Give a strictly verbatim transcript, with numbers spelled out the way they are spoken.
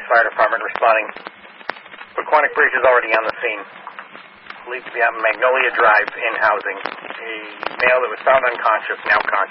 Fire Department responding. Quantic Bridge is already on the scene. Believed to be on Magnolia Drive in housing. A male that was found unconscious, now conscious.